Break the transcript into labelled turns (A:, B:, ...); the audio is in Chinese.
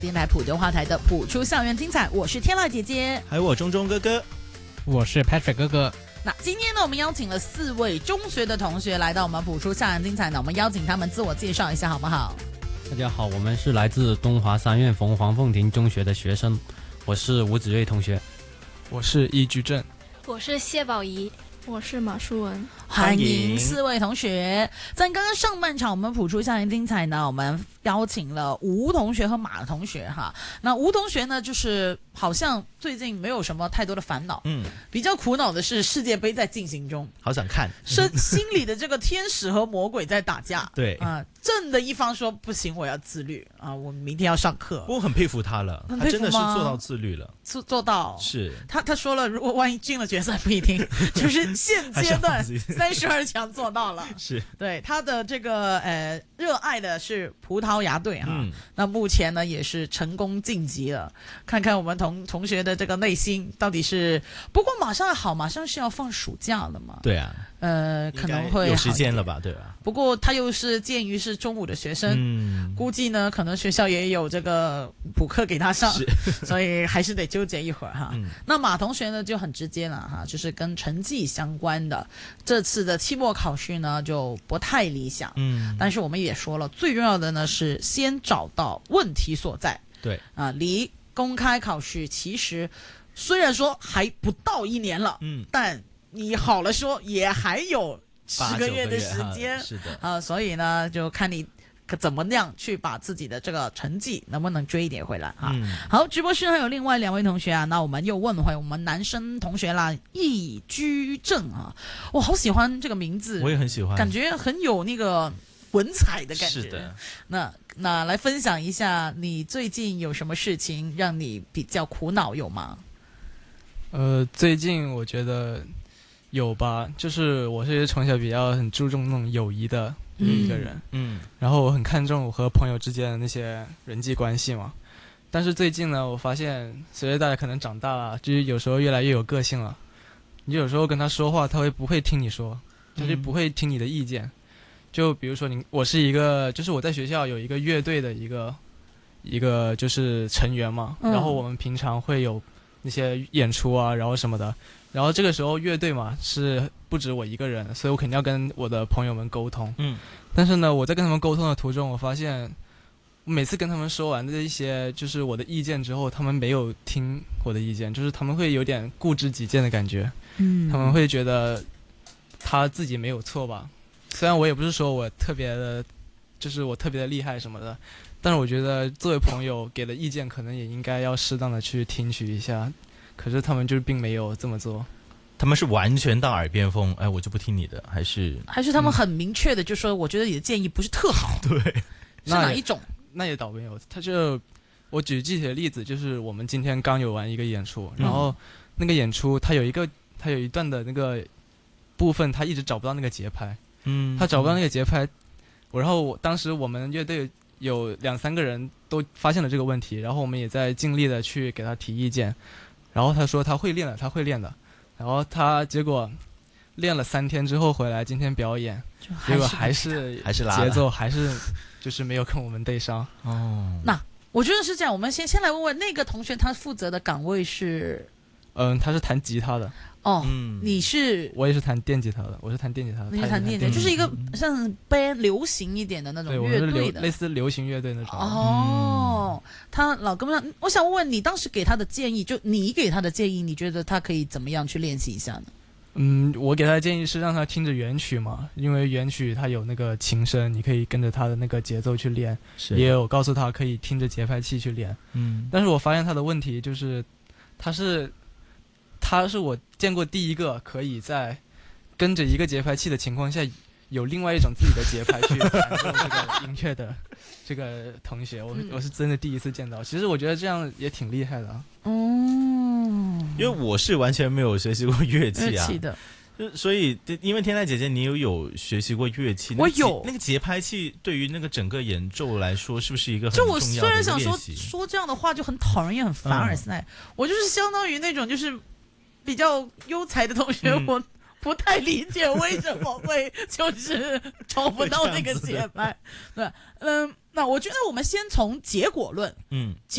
A: 电台普通话台的普出校园精彩，我是天乐姐姐，
B: 还有我中中哥哥，
C: 我是 Patrick 哥哥。
A: 那今天呢，我们邀请了4位中学的同学来到我们普出校园精彩呢，我们邀请他们自我介绍一下好不好？
C: 大家好，我们是来自东华三院黄凤亭中学的学生，我是吴子睿同学。
D: 我是易居正。
E: 我是谢宝仪。
F: 我是马淑文。
A: 欢迎4位同学。在刚刚上半场我们普出校园精彩呢，我们邀请了吴同学和马同学哈。那吴同学呢，就是好像最近没有什么太多的烦恼，比较苦恼的是世界杯在进行中，
B: 好想看，
A: 心里的这个天使和魔鬼在打架。
B: 对
A: 啊，正的一方说不行，我要自律啊，我明天要上课。
B: 我很佩服他了，他真的是做到自律了，
A: 做到
B: 是。
A: 他说了，如果万一进了决赛不一定，就是现阶段32强做到了。
B: 是
A: 对他的这个热爱的是葡萄牙队哈，那目前呢也是成功晋级了。看看我们同学的这个内心到底是，不过马上是要放暑假了嘛？
B: 对啊，
A: 可能会
B: 有时间了吧，对吧？
A: 不过他又是鉴于是中午的学生，估计呢可能学校也有这个补课给他上，所以还是得纠结一会儿哈。那马同学呢就很直接了哈，就是跟成绩相关的，这次的期末考试呢就不太理想，但是我们也说了，最重要的呢是先找到问题所在。
B: 对
A: 啊，离公开考试其实虽然说还不到1年了，但你好了说也还有10个月的时间，
B: 是的
A: 啊，所以呢就看你怎么样去把自己的这个成绩能不能追一点回来啊。好，直播室还有另外2位同学啊，那我们又问回我们男生同学啦，易居正啊，我好喜欢这个名字，
B: 我也很喜欢，
A: 感觉很有那个文采的感觉。
B: 是的，
A: 那来分享一下，你最近有什么事情让你比较苦恼有吗？
D: 最近我觉得有吧，就是我是从小比较很注重那种友谊的一个人，然后我很看重我和朋友之间的那些人际关系嘛。但是最近呢，我发现随着大家可能长大了，就是有时候越来越有个性了。你有时候跟他说话，他不会听你说，就是不会听你的意见。就比如说我是一个，就是我在学校有一个乐队的一个就是成员嘛，然后我们平常会有那些演出啊，然后什么的，然后这个时候乐队嘛是不止我一个人，所以我肯定要跟我的朋友们沟通。但是呢，我在跟他们沟通的途中，我发现每次跟他们说完的一些就是我的意见之后，他们没有听我的意见，就是他们会有点固执己见的感觉。他们会觉得他自己没有错吧。虽然我也不是说我特别的，就是我特别的厉害什么的，但是我觉得作为朋友给的意见可能也应该要适当的去听取一下，可是他们就是并没有这么做。
B: 他们是完全当耳边风，哎，我就不听你的，还是
A: 他们很明确的就说，我觉得你的建议不是特好。
B: 对，
A: 是哪一种？
D: 那也倒没有，我举具体的例子，就是我们今天刚有完一个演出，然后那个演出他有一段的那个部分，他一直找不到那个节拍。他找不到那个节拍，然后当时我们乐队有2-3个人都发现了这个问题，然后我们也在尽力的去给他提意见，然后他说他会练的，然后他结果练了3天之后回来今天表演，结果还是节奏还是就是没有跟我们对上。
A: 那我觉得是这样，我们先来问问那个同学，他负责的岗位是
D: 他是弹吉他的。
A: 我
D: 也是弹电吉他的，我是弹电吉他的。
A: 你是弹电吉他，就是一个像band流行一点的那种乐队的，
D: 类似流行乐队那种。
A: 他老哥们，我想问问你当时给他的建议，就你给他的建议，你觉得他可以怎么样去练习一下呢？
D: 我给他的建议是让他听着原曲嘛，因为原曲他有那个琴声，你可以跟着他的那个节奏去练。也有告诉他可以听着节拍器去练。但是我发现他的问题就是，他是我见过第一个可以在跟着一个节拍器的情况下，有另外一种自己的节拍去弹奏这个音乐的这个同学，我是真的第一次见到。其实我觉得这样也挺厉害的。
B: 因为我是完全没有学习过乐器啊，
A: 的，
B: 所以因为天籁姐姐你有学习过乐器，
A: 我有
B: 那个节拍器对于那个整个演奏来说是不是一个很重要的练习？
A: 就我虽然想说这样的话就很讨人厌很凡尔赛，我就是相当于那种就是比较优才的同学， 不太理解为什么会就是找不到那个节拍。对，那我觉得我们先从结果论，